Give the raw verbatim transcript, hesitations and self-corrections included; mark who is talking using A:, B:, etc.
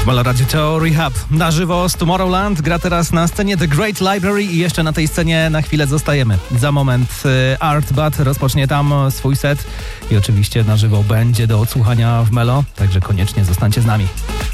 A: Halo Radio to Rehab. Na żywo z Tomorrowland gra teraz na scenie The Great Library i jeszcze na tej scenie na chwilę zostajemy. Za moment Art Bat rozpocznie tam swój set i oczywiście na żywo będzie do odsłuchania w Melo, także koniecznie zostańcie z nami.